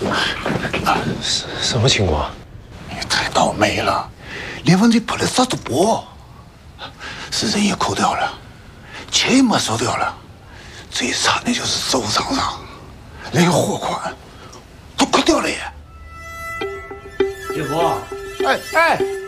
什么情况？ 你太倒霉了，连问题不了啥都不，是人也扣掉了，钱也没收掉了，最惨的就是手上连个货款都扣掉了耶。 姐夫， 哎。